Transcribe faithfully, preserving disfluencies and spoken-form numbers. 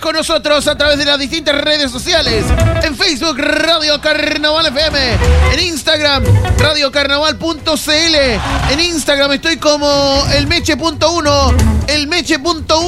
con nosotros a través de las distintas redes sociales. En Facebook, Radio Carnaval F M. En Instagram, radio carnaval punto c l. En Instagram estoy como elmeche punto uno. Elmeche punto uno.